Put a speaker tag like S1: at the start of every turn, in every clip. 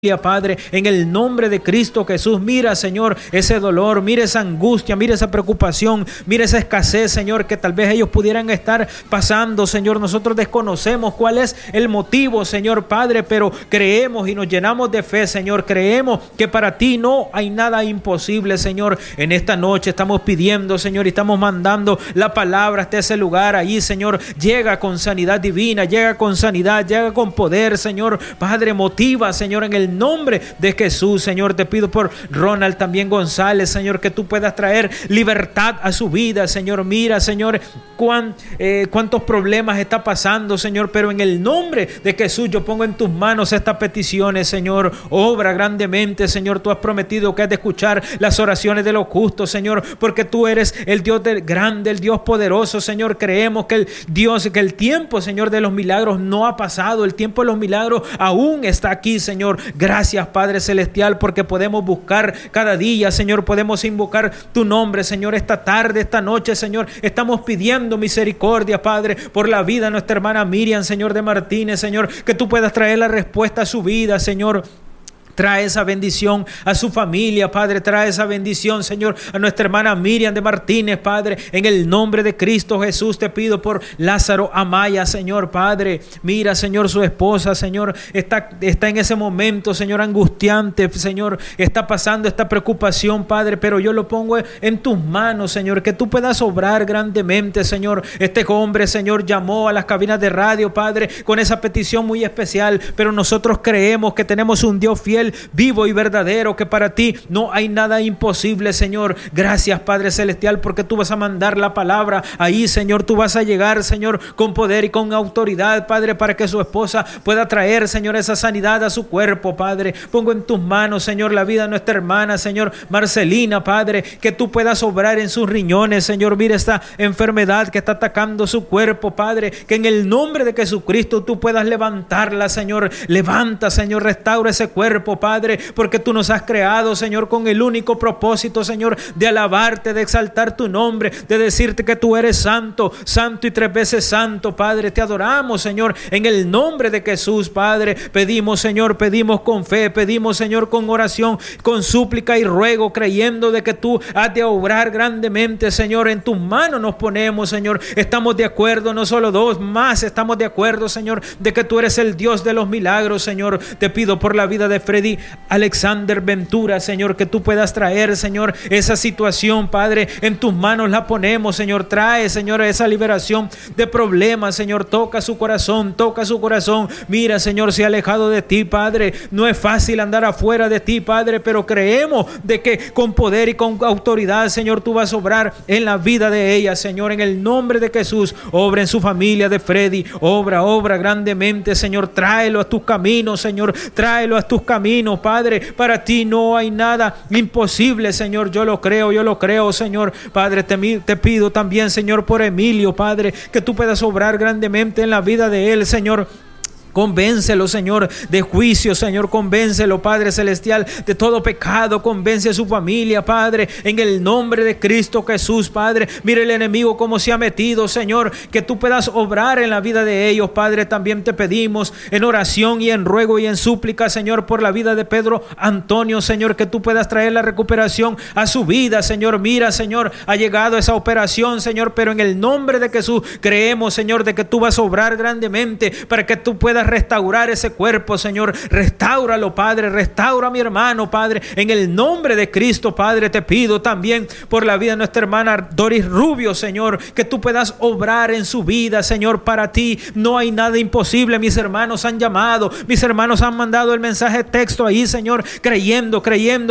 S1: Padre, en el nombre de Cristo Jesús. Mira, Señor, ese dolor, mira esa angustia, mira esa preocupación, mira esa escasez, Señor, que tal vez ellos pudieran estar pasando, Señor. Nosotros desconocemos cuál es el motivo, Señor Padre, pero creemos y nos llenamos de fe, Señor. Creemos que para ti no hay nada imposible, Señor. En esta noche estamos pidiendo, Señor, y estamos mandando la palabra hasta ese lugar. Allí, Señor, llega con sanidad divina, llega con sanidad, llega con poder, Señor. Padre, motiva, Señor, en el nombre de Jesús, Señor. Te pido por Ronald también González, Señor, que tú puedas traer libertad a su vida, Señor. Mira, Señor, cuántos problemas está pasando, Señor, pero en el nombre de Jesús yo pongo en tus manos estas peticiones, Señor. Obra grandemente, Señor. Tú has prometido que has de escuchar las oraciones de los justos, Señor, porque tú eres el Dios grande, el Dios poderoso, Señor. Creemos que el tiempo, Señor, de los milagros no ha pasado. El tiempo de los milagros aún está aquí, Señor. Gracias, Padre Celestial, porque podemos buscar cada día, Señor. Podemos invocar tu nombre, Señor. Esta tarde, esta noche, Señor, estamos pidiendo misericordia, Padre, por la vida de nuestra hermana Miriam, Señor, de Martínez, Señor. Que tú puedas traer la respuesta a su vida, Señor. Trae esa bendición a su familia, Padre. Trae esa bendición, Señor, a nuestra hermana Miriam de Martínez, Padre. En el nombre de Cristo Jesús te pido por Lázaro Amaya, Señor, Padre. Mira, Señor, su esposa, Señor, está en ese momento, Señor, angustiante, Señor. Está pasando esta preocupación, Padre, pero yo lo pongo en tus manos, Señor. Que tú puedas obrar grandemente, Señor. Este hombre, Señor, llamó a las cabinas de radio, Padre, con esa petición muy especial, pero nosotros creemos que tenemos un Dios fiel, vivo y verdadero, que para ti no hay nada imposible, Señor. Gracias, Padre Celestial, porque tú vas a mandar la palabra ahí, Señor. Tú vas a llegar, Señor, con poder y con autoridad, Padre, para que su esposa pueda traer, Señor, esa sanidad a su cuerpo, Padre. Pongo en tus manos, Señor, la vida de nuestra hermana, Señor, Marcelina, Padre, que tú puedas obrar en sus riñones, Señor. Mira esta enfermedad que está atacando su cuerpo, Padre, que en el nombre de Jesucristo tú puedas levantarla, Señor. Levanta, Señor, restaura ese cuerpo, Padre, porque tú nos has creado, Señor, con el único propósito, Señor, de alabarte, de exaltar tu nombre, de decirte que tú eres santo, santo y tres veces santo, Padre. Te adoramos, Señor, en el nombre de Jesús, Padre. Pedimos, Señor, pedimos con fe, pedimos, Señor, con oración, con súplica y ruego, creyendo de que tú has de obrar grandemente, Señor. En tus manos nos ponemos, Señor. Estamos de acuerdo, no solo dos, más estamos de acuerdo, Señor, de que tú eres el Dios de los milagros, Señor. Te pido por la vida de Freddy Alexander Ventura, Señor, que tú puedas traer, Señor, esa situación, Padre. En tus manos la ponemos, Señor. Trae, Señor, esa liberación de problemas, Señor. Toca su corazón, toca su corazón. Mira, Señor, se ha alejado de ti, Padre. No es fácil andar afuera de ti, Padre, pero creemos de que con poder y con autoridad, Señor, tú vas a obrar en la vida de ella, Señor. En el nombre de Jesús, obra en su familia de Freddy. Obra grandemente, Señor. Tráelo a tus caminos, Señor. Tráelo a tus caminos, Padre. Para ti no hay nada imposible, Señor. Yo lo creo, Señor. Padre, te pido también, Señor, por Emilio, Padre, que tú puedas obrar grandemente en la vida de él, Señor. Convéncelo, Señor, de juicio, Señor. Convéncelo, Padre Celestial, de todo pecado. Convence a su familia, Padre, en el nombre de Cristo Jesús, Padre. Mire el enemigo cómo se ha metido, Señor. Que tú puedas obrar en la vida de ellos, Padre. También te pedimos en oración y en ruego y en súplica, Señor, por la vida de Pedro Antonio, Señor, que tú puedas traer la recuperación a su vida, Señor. Mira, Señor, ha llegado esa operación, Señor, pero en el nombre de Jesús creemos, Señor, de que tú vas a obrar grandemente para que tú puedas restaurar ese cuerpo, Señor. Restáuralo, Padre. Restaura a mi hermano, Padre. En el nombre de Cristo, Padre, te pido también por la vida de nuestra hermana Doris Rubio, Señor, que tú puedas obrar en su vida, Señor. Para ti no hay nada imposible. Mis hermanos han llamado, mis hermanos han mandado el mensaje de texto ahí, Señor, creyendo,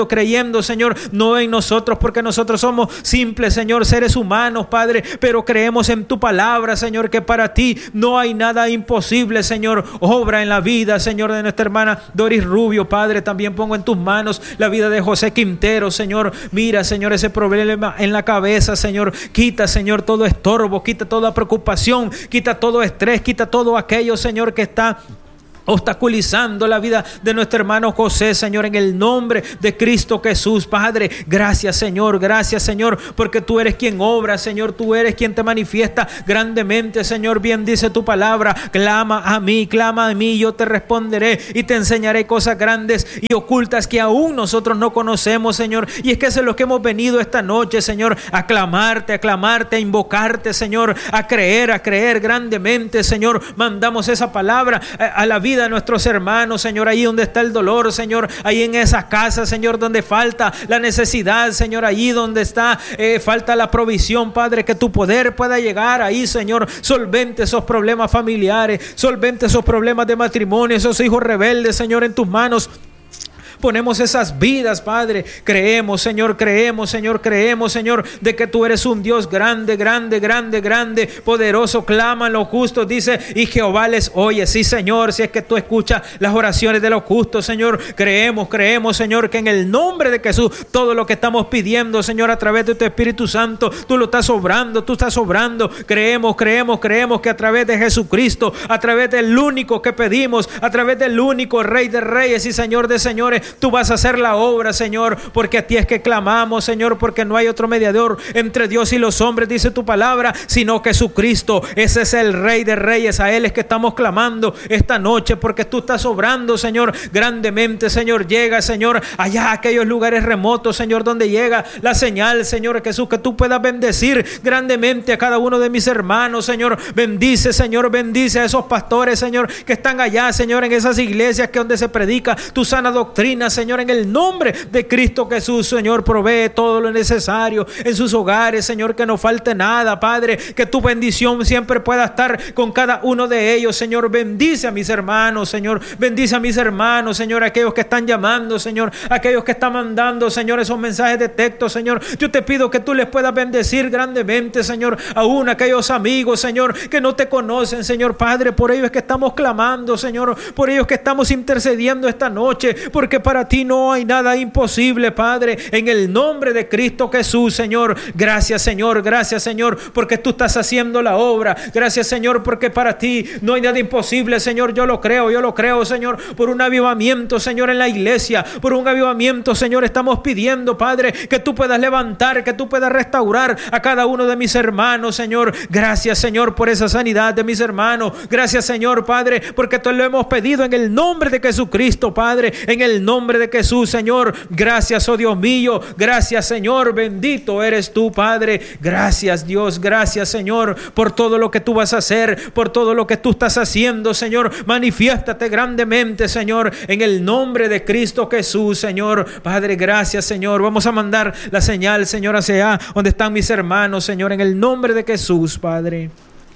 S1: Señor, no en nosotros, porque nosotros somos simples, Señor, seres humanos, Padre, pero creemos en tu palabra, Señor, que para ti no hay nada imposible, Señor. Obra en la vida, Señor, de nuestra hermana Doris Rubio, Padre. También pongo en tus manos la vida de José Quintero, Señor. Mira, Señor, ese problema en la cabeza, Señor. Quita, Señor, todo estorbo, quita toda preocupación, quita todo estrés, quita todo aquello, Señor, que está obstaculizando la vida de nuestro hermano José, Señor, en el nombre de Cristo Jesús, Padre. Gracias, Señor, porque tú eres quien obra, Señor, tú eres quien te manifiesta grandemente, Señor. Bien dice tu palabra: clama a mí, yo te responderé y te enseñaré cosas grandes y ocultas que aún nosotros no conocemos, Señor. Y es que eso es lo que hemos venido esta noche, Señor, a clamarte, a invocarte, Señor, a creer grandemente, Señor. Mandamos esa palabra a la vida de nuestros hermanos, Señor, ahí donde está el dolor, Señor, ahí en esa casa, Señor, donde falta la necesidad, Señor, allí donde está falta la provisión, Padre, que tu poder pueda llegar ahí, Señor. Solvente esos problemas familiares, solvente esos problemas de matrimonio, esos hijos rebeldes, Señor, en tus manos ponemos esas vidas, Padre. Creemos, Señor, Señor, de que tú eres un Dios grande, poderoso. Claman los justos, dice, y Jehová les oye. Sí, Señor, si es que tú escuchas las oraciones de los justos, Señor. Creemos, Señor, que en el nombre de Jesús, todo lo que estamos pidiendo, Señor, a través de tu Espíritu Santo, tú lo estás obrando, Creemos que a través de Jesucristo, a través del único que pedimos, a través del único Rey de Reyes y Señor de Señores, tú vas a hacer la obra, Señor, porque a ti es que clamamos, Señor, porque no hay otro mediador entre Dios y los hombres, dice tu palabra, sino Jesucristo. Ese es el Rey de Reyes, a Él es que estamos clamando esta noche, porque tú estás obrando, Señor, grandemente, Señor. Llega, Señor, allá a aquellos lugares remotos, Señor, donde llega la señal, Señor Jesús, que tú puedas bendecir grandemente a cada uno de mis hermanos, Señor. Bendice, Señor, bendice a esos pastores, Señor, que están allá, Señor, en esas iglesias que donde se predica tu sana doctrina, Señor, en el nombre de Cristo Jesús, Señor. Provee todo lo necesario en sus hogares, Señor, que no falte nada, Padre, que tu bendición siempre pueda estar con cada uno de ellos, Señor. Bendice a mis hermanos, Señor, Señor, aquellos que están llamando, Señor, aquellos que están mandando, Señor, esos mensajes de texto, Señor. Yo te pido que tú les puedas bendecir grandemente, Señor, aún aquellos amigos, Señor, que no te conocen, Señor, Padre. Por ellos es que estamos clamando, Señor, por ellos que estamos intercediendo esta noche, porque para ti no hay nada imposible, Padre, en el nombre de Cristo Jesús, Señor. Gracias, Señor, porque tú estás haciendo la obra. Gracias, Señor, porque para ti no hay nada imposible, Señor. Yo lo creo, Señor, por un avivamiento, Señor, en la iglesia, por un avivamiento, Señor, estamos pidiendo, Padre, que tú puedas levantar, que tú puedas restaurar a cada uno de mis hermanos, Señor. Gracias, Señor, por esa sanidad de mis hermanos. Gracias, Señor, Padre, porque te lo hemos pedido en el nombre de Jesucristo, Padre, en el nombre de Jesús, Señor. Gracias, oh Dios mío. Gracias, Señor. Bendito eres tú, Padre. Gracias, Dios. Gracias, Señor, por todo lo que tú vas a hacer, por todo lo que tú estás haciendo, Señor. Manifiéstate grandemente, Señor, en el nombre de Cristo Jesús, Señor. Padre, gracias, Señor. Vamos a mandar la señal, Señor, hacia allá donde están mis hermanos, Señor, en el nombre de Jesús, Padre.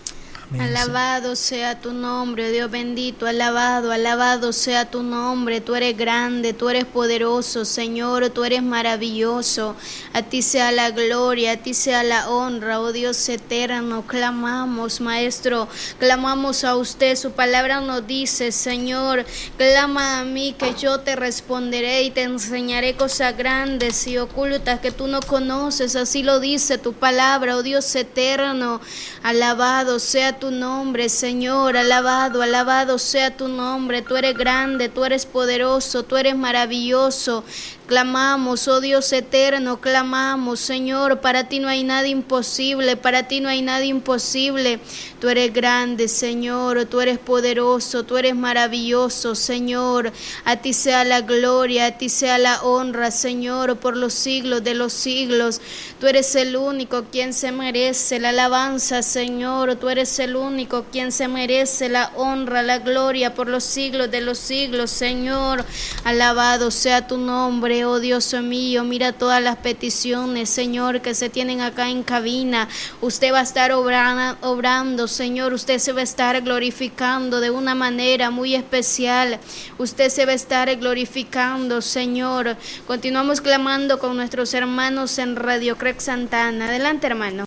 S2: Alabado sea tu nombre, Dios bendito, alabado sea tu nombre. Tú eres grande, tú eres poderoso, Señor, tú eres maravilloso. A ti sea la gloria, a ti sea la honra, oh Dios eterno. Clamamos, Maestro, clamamos a usted. Su palabra nos dice, Señor, clama a mí que yo te responderé y te enseñaré cosas grandes y ocultas que tú no conoces. Así lo dice tu palabra, oh Dios eterno. Alabado sea tu nombre, Señor, alabado sea tu nombre. Tú eres grande, tú eres poderoso, tú eres maravilloso. Clamamos, oh Dios eterno, clamamos, Señor, para ti no hay nada imposible, para ti no hay nada imposible. Tú eres grande, Señor, tú eres poderoso, tú eres maravilloso, Señor. A ti sea la gloria, a ti sea la honra, Señor, por los siglos de los siglos. Tú eres el único quien se merece la alabanza, Señor. Tú eres el único quien se merece la honra, la gloria por los siglos de los siglos, Señor. Alabado sea tu nombre, oh Dios mío. Mira todas las peticiones, Señor, que se tienen acá en cabina. Usted va a estar obrando, Señor. Usted se va a estar glorificando de una manera muy especial. Usted se va a estar glorificando, Señor. Continuamos clamando con nuestros hermanos en Radio Crec Santana. Adelante, hermano.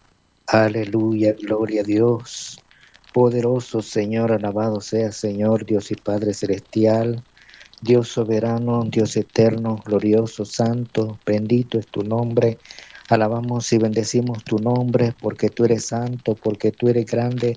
S3: Aleluya, gloria a Dios. Poderoso Señor, alabado sea Señor, Dios y Padre celestial. Dios soberano, Dios eterno, glorioso, santo, bendito es tu nombre. Alabamos y bendecimos tu nombre porque tú eres santo, porque tú eres grande,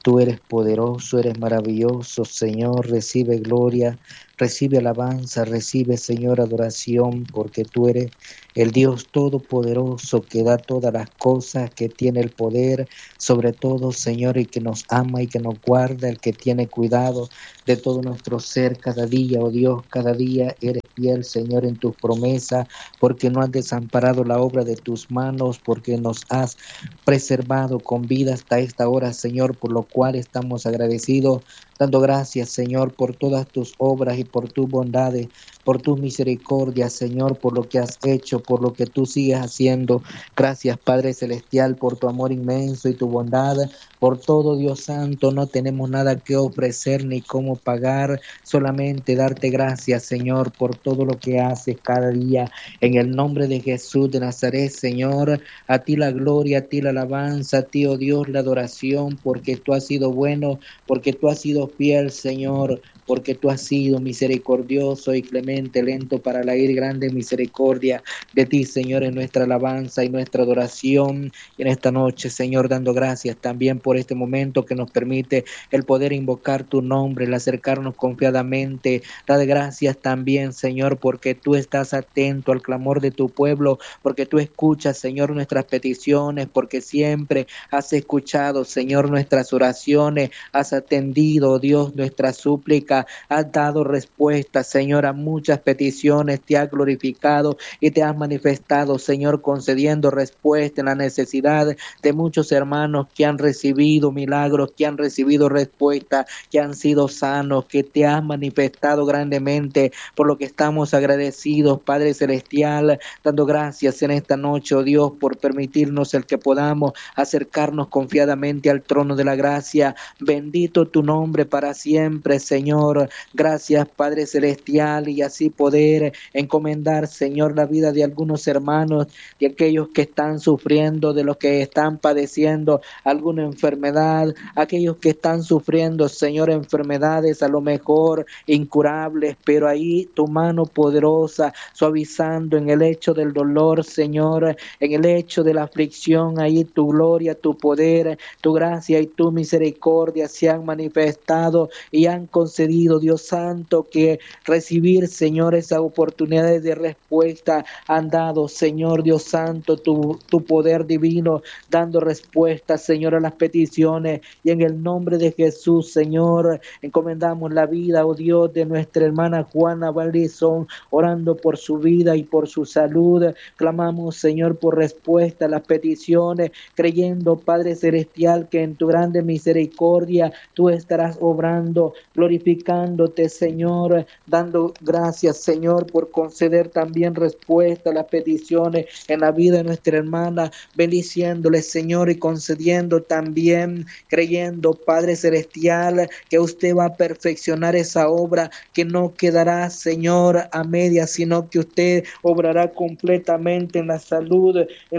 S3: Tú eres poderoso, eres maravilloso, Señor, recibe gloria, recibe alabanza, recibe, Señor, adoración, porque tú eres el Dios todopoderoso que da todas las cosas, que tiene el poder sobre todo, Señor, y que nos ama y que nos guarda, el que tiene cuidado de todo nuestro ser cada día, oh Dios, cada día eres fiel, Señor, en tus promesas, porque no has desamparado la obra de tus manos, porque nos has preservado con vida hasta esta hora, Señor, por lo cual estamos agradecidos, dando gracias, Señor, por todas tus obras y por tus bondades, por tus misericordias, Señor, por lo que has hecho, por lo que tú sigues haciendo. Gracias, Padre Celestial, por tu amor inmenso y tu bondad, por todo, Dios Santo. No tenemos nada que ofrecer ni cómo pagar, solamente darte gracias, Señor, por todo lo que haces cada día. En el nombre de Jesús de Nazaret, Señor, a ti la gloria, a ti la alabanza, a ti, oh Dios, la adoración, porque tú has sido bueno, porque tú has sido fiel, Señor, porque tú has sido misericordioso y clemente, lento para la ira, grande misericordia de ti, Señor, en nuestra alabanza y nuestra adoración. Y en esta noche, Señor, dando gracias también por este momento que nos permite el poder invocar tu nombre, el acercarnos confiadamente. Dad gracias también, Señor, porque tú estás atento al clamor de tu pueblo, porque tú escuchas, Señor, nuestras peticiones, porque siempre has escuchado, Señor, nuestras oraciones, has atendido, Dios, nuestra súplica, has dado respuesta, Señor, a muchas peticiones, te has glorificado y te has manifestado, Señor, concediendo respuesta en la necesidad de muchos hermanos que han recibido milagros, que han recibido respuesta, que han sido sanos, que te has manifestado grandemente, por lo que estamos agradecidos, Padre Celestial, dando gracias en esta noche, oh Dios, por permitirnos el que podamos acercarnos confiadamente al trono de la gracia. Bendito tu nombre para siempre, Señor. Gracias, Padre Celestial, y así poder encomendar, Señor, la vida de algunos hermanos, de aquellos que están sufriendo, de los que están padeciendo alguna enfermedad, aquellos que están sufriendo, Señor, enfermedades a lo mejor incurables, pero ahí tu mano poderosa suavizando en el hecho del dolor, Señor, en el hecho de la aflicción, ahí tu gloria, tu poder, tu gracia y tu misericordia se han manifestado y han concedido, Dios Santo, que recibir, Señor, esas oportunidades de respuesta han dado, Señor Dios Santo, tu poder divino, dando respuesta, Señor, a las peticiones. Y en el nombre de Jesús, Señor, encomendamos la vida, oh Dios, de nuestra hermana Juana Valdizón, orando por su vida y por su salud. Clamamos, Señor, por respuesta a las peticiones, creyendo, Padre Celestial, que en tu grande misericordia tú estarás obrando, glorificándote, Señor, dando gracias, Señor, por conceder también respuesta a las peticiones en la vida de nuestra hermana, bendiciéndole, Señor, y concediendo también, creyendo, Padre Celestial, que usted va a perfeccionar esa obra, que no quedará, Señor, a medias, sino que usted obrará completamente en la salud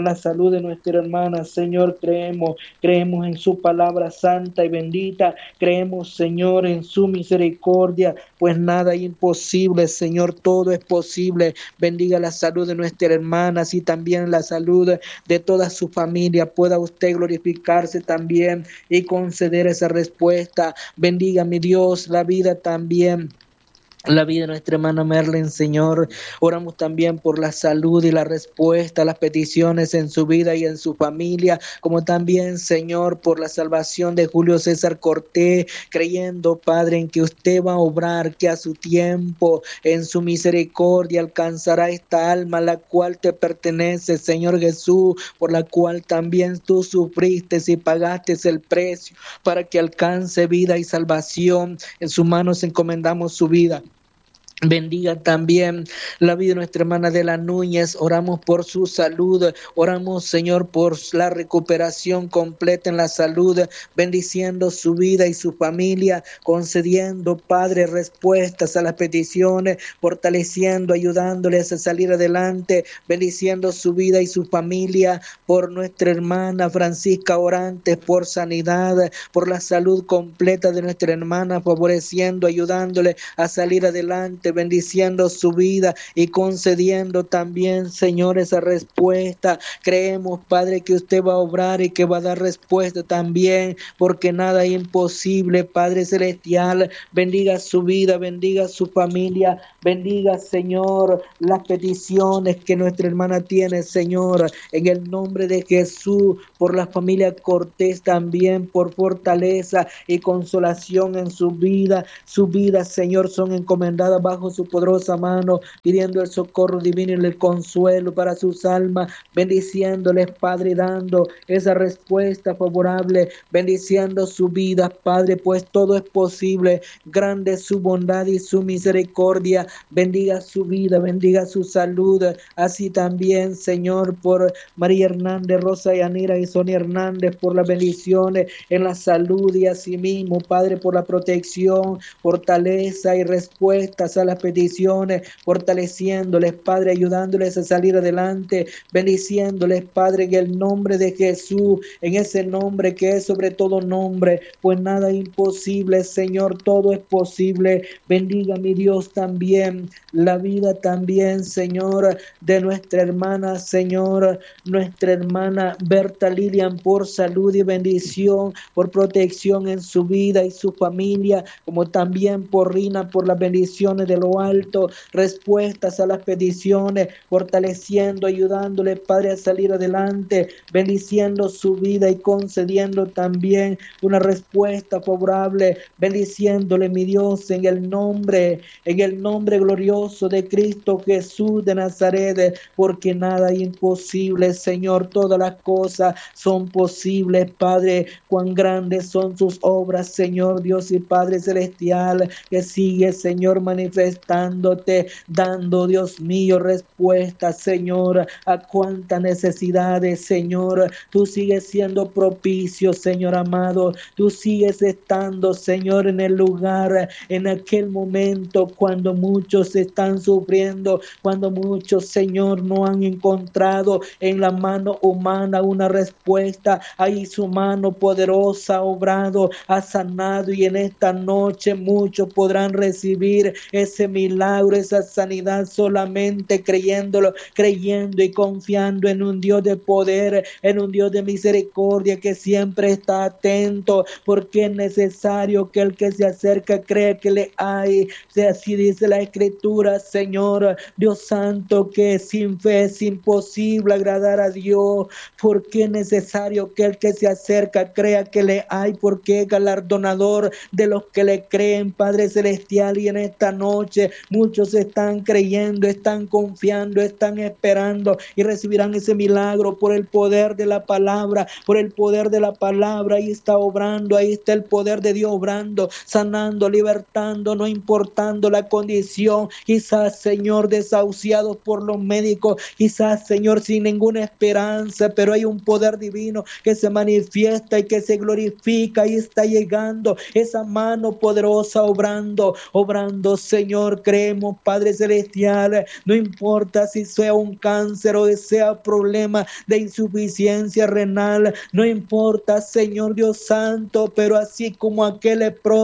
S3: de nuestra hermana. Señor, creemos en su palabra santa y bendita, creemos, Señor, en su misericordia, pues nada es imposible, Señor, todo es posible. Bendiga la salud de nuestras hermanas y también la salud de toda su familia. Pueda usted glorificarse también y conceder esa respuesta. Bendiga, mi Dios, la vida también, la vida de nuestra hermana Merlin, Señor. Oramos también por la salud y la respuesta a las peticiones en su vida y en su familia, como también, Señor, por la salvación de Julio César Cortés, creyendo, Padre, en que usted va a obrar, que a su tiempo, en su misericordia, alcanzará esta alma, la cual te pertenece, Señor Jesús, por la cual también tú sufriste y pagaste el precio para que alcance vida y salvación. En sus manos encomendamos su vida. Bendiga también la vida de nuestra hermana Adela Núñez. Oramos por su salud. Oramos, Señor, por la recuperación completa en la salud, bendiciendo su vida y su familia, concediendo, Padre, respuestas a las peticiones, fortaleciendo, ayudándoles a salir adelante, bendiciendo su vida y su familia. Por nuestra hermana Francisca Orantes, por sanidad, por la salud completa de nuestra hermana, favoreciendo, ayudándole a salir adelante, bendiciendo su vida y concediendo también, Señor, esa respuesta. Creemos, Padre, que usted va a obrar y que va a dar respuesta también, porque nada es imposible, Padre Celestial. Bendiga su vida, bendiga su familia, bendiga, Señor, las peticiones que nuestra hermana tiene, Señor, en el nombre de Jesús, por la familia Cortés también, por fortaleza y consolación en su vida. Su vida, Señor, son encomendadas bajo su poderosa mano, pidiendo el socorro divino y el consuelo para sus almas, bendiciéndoles, Padre, dando esa respuesta favorable, bendiciendo su vida, Padre, pues todo es posible. Grande es su bondad y su misericordia. Bendiga su vida, bendiga su salud. Así también, Señor, por María Hernández, Rosa Yanira y Sonia Hernández, por las bendiciones en la salud, y asimismo, Padre, por la protección, fortaleza y respuestas a las peticiones, fortaleciéndoles, Padre, ayudándoles a salir adelante, bendiciéndoles, Padre, en el nombre de Jesús, en ese nombre que es sobre todo nombre, pues nada es imposible, Señor, todo es posible. Bendiga, mi Dios, también la vida también, Señor, de nuestra hermana, Señor, nuestra hermana Berta Lilian, por salud y bendición, por protección en su vida y su familia, como también por Rina, por las bendiciones de lo alto, respuestas a las peticiones, fortaleciendo, ayudándole, Padre, a salir adelante, bendiciendo su vida y concediendo también una respuesta favorable, bendiciéndole, mi Dios, en el nombre glorioso de Cristo Jesús de Nazaret, porque nada es imposible, Señor, todas las cosas son posibles, Padre. Cuán grandes son sus obras, Señor Dios y Padre Celestial, que sigue, Señor, manifestándote, dando, Dios mío, respuesta, Señor, a cuántas necesidades, Señor. Tú sigues siendo propicio, Señor amado. Tú sigues estando, Señor, en el lugar, en aquel momento cuando muchos están sufriendo, cuando muchos, Señor, no han encontrado en la mano humana una respuesta. Ahí su mano poderosa ha obrado, ha sanado, y en esta noche muchos podrán recibir ese milagro, esa sanidad, solamente creyéndolo, creyendo y confiando en un Dios de poder, en un Dios de misericordia que siempre está atento, porque es necesario que el que se acerca crea que le hay. Así dice la Escritura, Señor Dios Santo, que sin fe es imposible agradar a Dios, porque es necesario que el que se acerca crea que le hay, porque es galardonador de los que le creen, Padre Celestial. Y en esta noche muchos están creyendo, están confiando, están esperando, y recibirán ese milagro por el poder de la palabra, por el poder de la palabra. Ahí está obrando, ahí está el poder de Dios obrando, sanando, libertando, no importando la condición, quizás, Señor, desahuciados por los médicos, quizás, Señor, sin ninguna esperanza, pero hay un poder divino que se manifiesta y que se glorifica, y está llegando esa mano poderosa obrando, Señor. Creemos, Padre Celestial, no importa si sea un cáncer o sea problema de insuficiencia renal, no importa, Señor Dios Santo, pero así como aquel leproso